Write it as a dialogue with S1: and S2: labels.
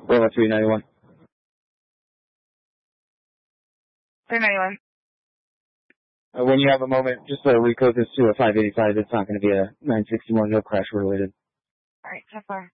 S1: 391.
S2: 391.
S1: When you have a moment, just recode this to a 585. It's not going to be a 961, no crash related.
S2: Alright, so far.